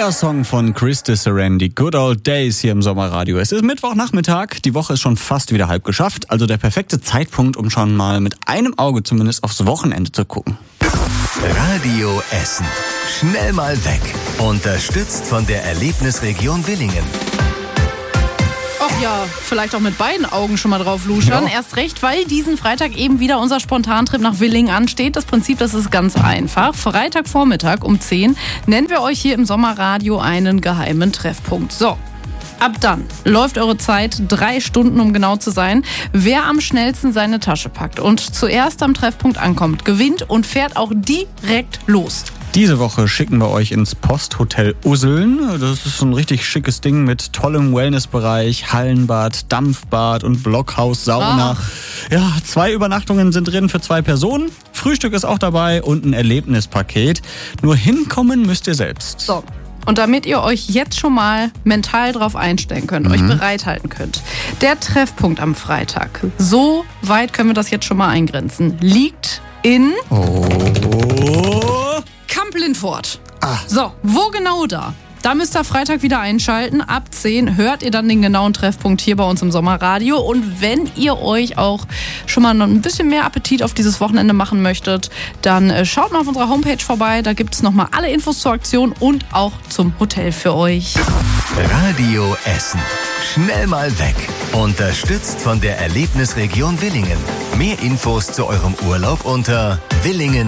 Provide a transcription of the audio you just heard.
Neuer Song von Chris Disserendi, Good Old Days hier im Sommerradio. Es ist Mittwochnachmittag, die Woche ist schon fast wieder halb geschafft. Also der perfekte Zeitpunkt, um schon mal mit einem Auge zumindest aufs Wochenende zu gucken. Radio Essen. Schnell mal weg. Unterstützt von der Erlebnisregion Willingen. Ach ja, vielleicht auch mit beiden Augen schon mal drauf luschern. Ja. Erst recht, weil diesen Freitag eben wieder unser Spontantrip nach Willingen ansteht. Das Prinzip, das ist ganz einfach. Freitagvormittag um 10 nennen wir euch hier im Sommerradio einen geheimen Treffpunkt. So. Ab dann läuft eure Zeit 3 Stunden, um genau zu sein. Wer am schnellsten seine Tasche packt und zuerst am Treffpunkt ankommt, gewinnt und fährt auch direkt los. Diese Woche schicken wir euch ins Posthotel Usseln. Das ist so ein richtig schickes Ding mit tollem Wellnessbereich, Hallenbad, Dampfbad und Blockhaus, Sauna. Ja, 2 Übernachtungen sind drin für 2 Personen. Frühstück ist auch dabei und ein Erlebnispaket. Nur hinkommen müsst ihr selbst. So. Und damit ihr euch jetzt schon mal mental drauf einstellen könnt, euch bereithalten könnt, der Treffpunkt am Freitag, so weit können wir das jetzt schon mal eingrenzen, liegt in Kamp-Lindfort. So, wo genau da? Da müsst ihr Freitag wieder einschalten. Ab 10 hört ihr dann den genauen Treffpunkt hier bei uns im Sommerradio. Und wenn ihr euch auch schon mal noch ein bisschen mehr Appetit auf dieses Wochenende machen möchtet, dann schaut mal auf unserer Homepage vorbei. Da gibt es nochmal alle Infos zur Aktion und auch zum Hotel für euch. Radio Essen. Schnell mal weg. Unterstützt von der Erlebnisregion Willingen. Mehr Infos zu eurem Urlaub unter Willingen.